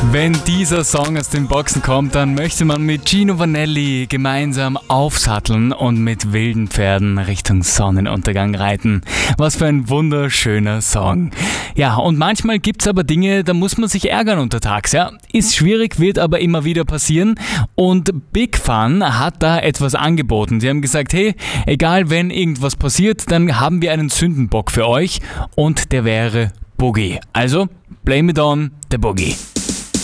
Wenn dieser Song aus den Boxen kommt, dann möchte man mit Gino Vanelli gemeinsam aufsatteln und mit wilden Pferden Richtung Sonnenuntergang reiten. Was für ein wunderschöner Song. Ja, und manchmal gibt's aber Dinge, da muss man sich ärgern untertags, ja. Ist schwierig, wird aber immer wieder passieren. Und Big Fun hat da etwas angeboten. Sie haben gesagt, hey, egal wenn irgendwas passiert, dann haben wir einen Sündenbock für euch und der wäre Boogie. Also, blame it on the Boogie.